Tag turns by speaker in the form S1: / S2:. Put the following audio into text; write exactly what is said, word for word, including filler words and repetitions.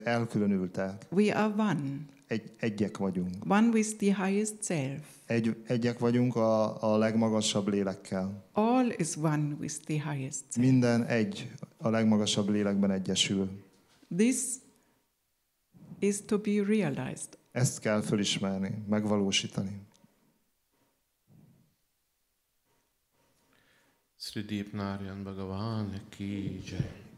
S1: elkülönültek.
S2: We are one.
S1: Egy, egyek vagyunk.
S2: One with the highest self.
S1: Egy, egyek vagyunk a, a legmagasabb lélekkel.
S2: All is one with the highest self.
S1: Minden egy a legmagasabb lélekben egyesül.
S2: This is to be realized.
S1: Ezt kell fölismerni, megvalósítani.
S3: Sri Deep Narayan Bhagavan ki jai.